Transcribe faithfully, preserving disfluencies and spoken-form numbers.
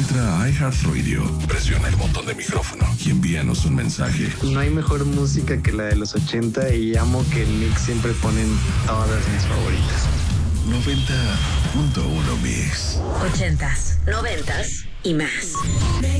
Entra a iHeartRadio, presiona el botón de micrófono y envíanos un mensaje. No hay mejor música que la de los ochenta y amo que en Mix siempre ponen todas mis favoritas. noventa punto uno Mix. Ochentas, noventas y más.